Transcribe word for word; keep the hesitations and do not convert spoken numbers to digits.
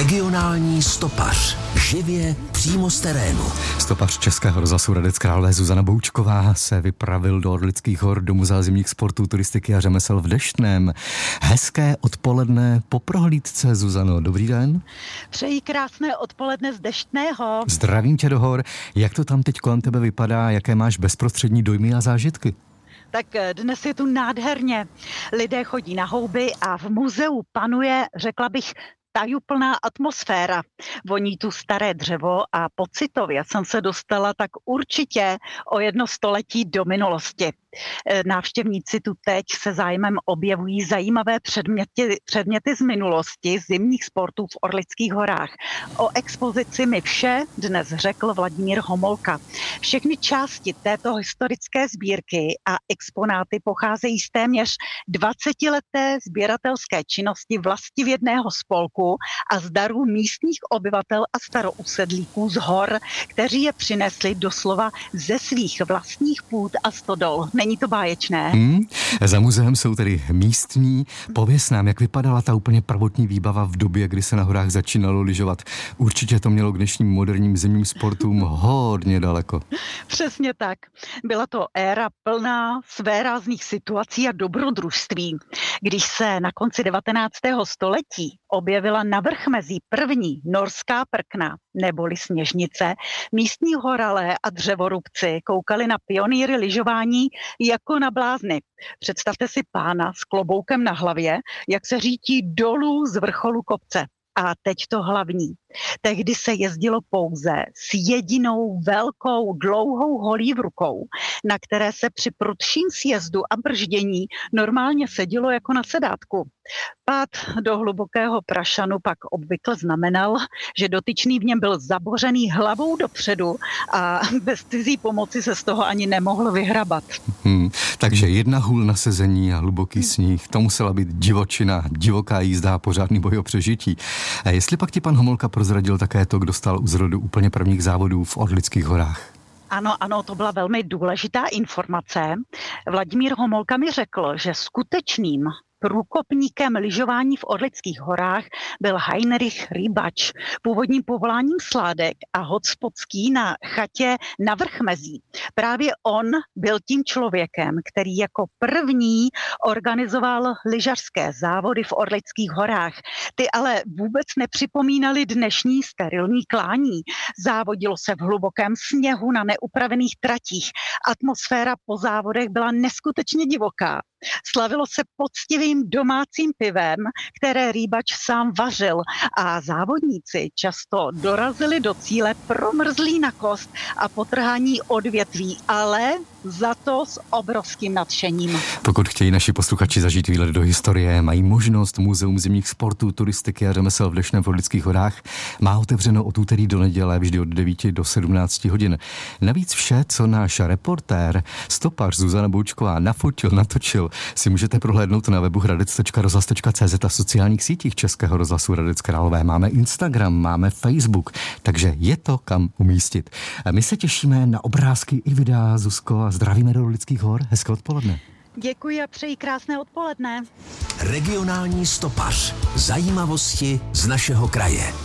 Regionální stopař. Živě přímo z terénu. Stopař Českého rozhlasu Hradec Králové Zuzana Boučková se vypravil do Orlických hor, do Muzea zimních sportů, turistiky a řemesel v Deštném. Hezké odpoledne po prohlídce, Zuzano. Dobrý den. Přeji krásné odpoledne z Deštného. Zdravím tě do hor. Jak to tam teď kolem tebe vypadá? Jaké máš bezprostřední dojmy a zážitky? Tak dnes je tu nádherně. Lidé chodí na houby a v muzeu panuje, řekla bych, tajuplná atmosféra. Voní tu staré dřevo a pocitově jsem se dostala tak určitě o jedno století do minulosti. Návštěvníci tu teď se zájmem objevují zajímavé předměty, předměty z minulosti zimních sportů v Orlických horách. O expozici mi vše dnes řekl Vladimír Homolka. Všechny části této historické sbírky a exponáty pocházejí z téměř dvacetileté sběratelské činnosti vlastivědného spolku a z darů místních obyvatel a starousedlíků z hor, kteří je přinesli doslova ze svých vlastních půd a stodol. Není to báječné? Hmm, za muzeem jsou tedy místní. Pověz nám, jak vypadala ta úplně prvotní výbava v době, kdy se na horách začínalo lyžovat. Určitě to mělo k dnešním moderním zimním sportům hodně daleko. Přesně tak. Byla to éra plná svérázných situací a dobrodružství. Když se na konci devatenáctého století objevila na vrchmezí první norská prkna, neboli sněžnice, místní horalé a dřevorubci koukali na pionýry lyžování jako na blázny. Představte si pána s kloboukem na hlavě, jak se řítí dolů z vrcholu kopce. A teď to hlavní. Tehdy se jezdilo pouze s jedinou velkou dlouhou holí v rukou, na které se při prudším sjezdu a brždění normálně sedělo jako na sedátku. Pád do hlubokého prašanu pak obvykle znamenal, že dotyčný v něm byl zabořený hlavou dopředu a bez cizí pomoci se z toho ani nemohl vyhrabat. Hmm, takže jedna hůl na sezení a hluboký sníh, to musela být divočina, divoká jízda a pořádný boj o přežití. A jestli pak ti pan Homolka prozradil také to, kdo stal u zrodu úplně prvních závodů v Orlických horách? Ano, ano, to byla velmi důležitá informace. Vladimír Homolka mi řekl, že skutečným průkopníkem lyžování v Orlických horách byl Heinrich Rybač, původním povoláním sládek a hotspotský na chatě na vrchmezí. Právě on byl tím člověkem, který jako první organizoval lyžařské závody v Orlických horách. Ty ale vůbec nepřipomínaly dnešní sterilní klání. Závodilo se v hlubokém sněhu na neupravených tratích. Atmosféra po závodech byla neskutečně divoká. Slavilo se poctivým domácím pivem, které Rýbač sám vařil, a závodníci často dorazili do cíle promrzlí na kost a potrhání odvětví, ale za to s obrovským nadšením. Pokud chtějí naši posluchači zažít výlet do historie, mají možnost. Muzeum zimních sportů, turistiky a řemesel v Deštném v Orlických horách má otevřeno od úterý do neděle, vždy od devíti do sedmnácti hodin. Navíc vše, co náš reportér, stopař Zuzana Boučková nafotil, natočil, si můžete prohlédnout na webu hradec tečka rozhlas tečka cé zet a sociálních sítích Českého rozhlasu Hradec Králové. Máme Instagram, máme Facebook, takže je to kam umístit. A my se těšíme na obrázky i videa, Zuzko, a zdravíme do Orlických hor. Hezké odpoledne. Děkuji a přeji krásné odpoledne. Regionální stopař. Zajímavosti z našeho kraje.